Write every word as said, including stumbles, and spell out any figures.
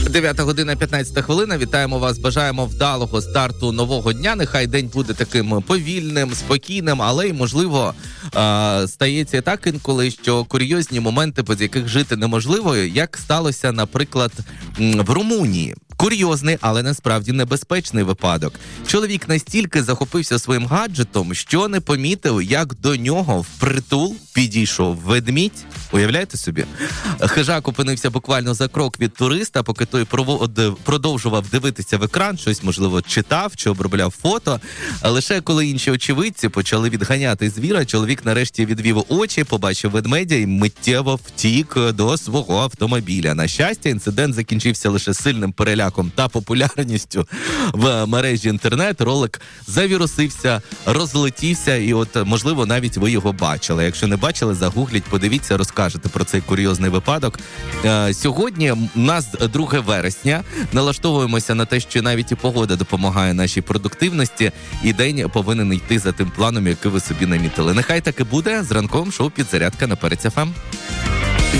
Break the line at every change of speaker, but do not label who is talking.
дев'ята година п'ятнадцята хвилина. Вітаємо вас, бажаємо вдалого старту нового дня. Нехай день буде таким повільним, спокійним, але й, можливо, стається так інколи, що курйозні моменти, без яких жити неможливо, як сталося, наприклад, в Румунії. Курйозний, але насправді небезпечний випадок. Чоловік настільки захопився своїм гаджетом, що не помітив, як до нього впритул підійшов ведмідь. Уявляєте собі? Хижак опинився буквально за крок від туриста, поки той продовжував дивитися в екран, щось, можливо, читав чи обробляв фото. А лише коли інші очевидці почали відганяти звіра, чоловік нарешті відвів очі, побачив ведмедя і миттєво втік до свого автомобіля. На щастя, інцидент закінчився лише сильним переляком та популярністю в мережі інтернет. Ролик завірусився, розлетівся, і от, можливо, навіть ви його бачили. Якщо не бачили, загугліть, подивіться, розкажете про цей курйозний випадок. Сьогодні у нас друге вересня. Налаштовуємося на те, що навіть і погода допомагає нашій продуктивності, і день повинен йти за тим планом, який ви собі намітили. Нехай так і буде. З ранковим шоу «Підзарядка» на Перець еф ем.